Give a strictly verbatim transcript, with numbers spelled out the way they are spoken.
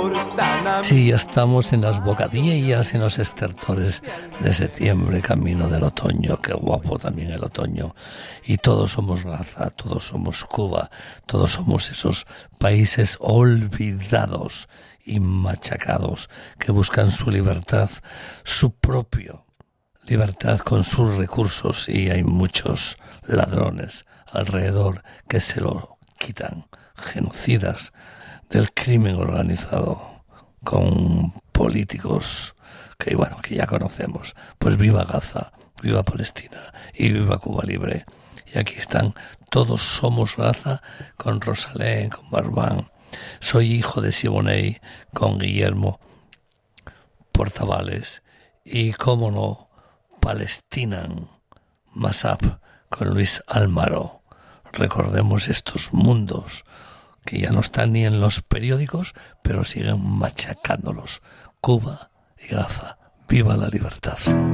Sí, ya estamos en las bocadillas, en los estertores de septiembre, camino del otoño. Qué guapo también el otoño. Y todos somos Gaza, todos somos Cuba, todos somos esos países olvidados y machacados que buscan su libertad, su propio libertad con sus recursos, y hay muchos ladrones alrededor que se lo quitan, genocidas del crimen organizado, con políticos que, bueno, que ya conocemos. Pues viva Gaza, viva Palestina y viva Cuba Libre. Y aquí están, todos somos Gaza, con Rosalén, con Barbán. Soy hijo de Siboney, con Guillermo Portavales. Y, cómo no, Palestinan Masap, con Luis Almaro. Recordemos estos mundos que ya no están ni en los periódicos, pero siguen machacándolos. Cuba y Gaza, viva la libertad.